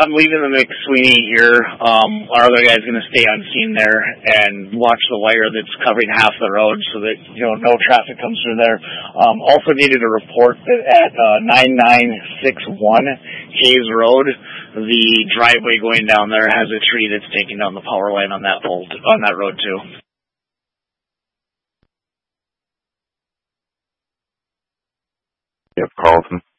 I'm leaving the McSweeney here. Our other guy's going to stay on scene there and watch the wire that's covering half the road so that, no traffic comes through there. Also needed a report that at 9961 Hayes Road, the driveway going down there has a tree that's taking down the power line on that road too. Yep, Carlton.